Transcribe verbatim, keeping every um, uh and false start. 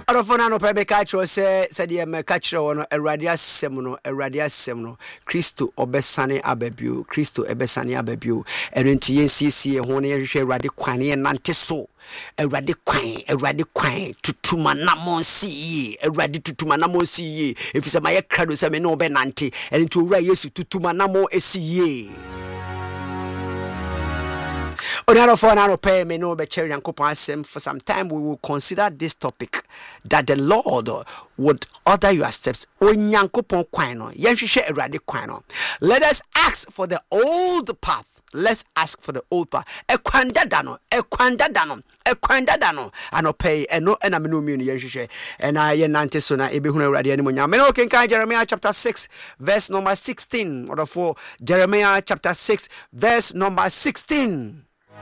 Orofona no pebe catcher say said ye me catcher on a radius semuno, a radius semuno, Christo obesane abebu, Christo ebesane abebu, and in T N C C, a honey radiquani and nanteso, a radiquine, a radiquine, to tumanamon see, a radi to tumanamo see, if it's a maya cradus, I may no benanti, and to raise to tumanamo see. Another for another pay me no be cherry and coupon for some time we will consider this topic that the Lord would order your steps. Onyankopon kwano, yenhwehwe erade kwano. Let us ask for the old path. Let's ask for the old path. Ekwanda no, ekwanda no, ekwanda no. Ano pay eno ena me no mi yenhwehwe. Ena ye nante so na ebehunu erade ani monya. Me no ken kan Jeremiah chapter six verse number sixteen. Or for Jeremiah chapter six verse number sixteen.